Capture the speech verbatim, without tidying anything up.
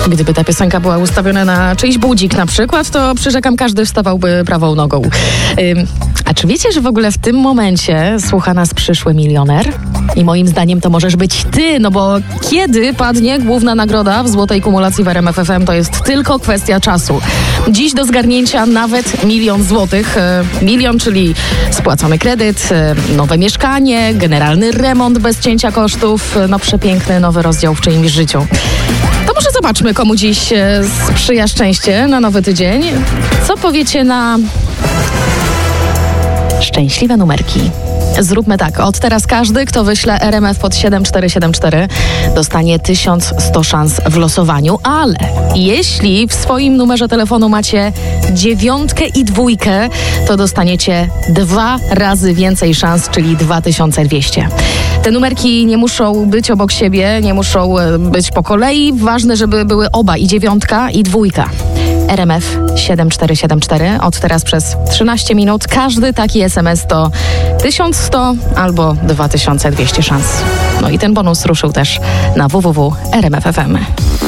Gdyby ta piosenka była ustawiona na czyjś budzik na przykład, to przyrzekam, każdy wstawałby prawą nogą. Ym, a czy wiecie, że w ogóle w tym momencie słucha nas przyszły milioner? I moim zdaniem to możesz być ty, no bo kiedy padnie główna nagroda w złotej kumulacji w R M F F M, to jest tylko kwestia czasu. Dziś do zgarnięcia nawet milion złotych. Yy, milion, czyli spłacony kredyt, yy, nowe mieszkanie, generalny remont bez cięcia kosztów, yy, no przepiękny nowy rozdział w czyimś życiu. To może zobaczmy, komu dziś yy, sprzyja szczęście na nowy tydzień. Co powiecie na szczęśliwe numerki? Zróbmy tak. Od teraz każdy, kto wyśle R M F pod siedem cztery siedem cztery, dostanie tysiąc sto szans w losowaniu, ale jeśli w swoim numerze telefonu macie dziewiątkę i dwójkę, to dostaniecie dwa razy więcej szans, czyli dwa tysiące dwieście. Te numerki nie muszą być obok siebie, nie muszą być po kolei. Ważne, żeby były oba, i dziewiątka, i dwójka. R M F siedem cztery siedem cztery. Od teraz przez trzynaście minut każdy taki S M S to tysiąc sto albo dwa tysiące dwieście szans. No i ten bonus ruszył też na w w w kropka r m f f m.